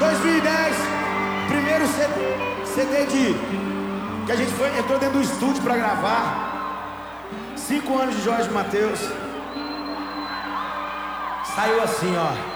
2010, primeiro CD que a gente entrou dentro do estúdio pra gravar. 5 anos de Jorge Mateus. Saiu assim, ó.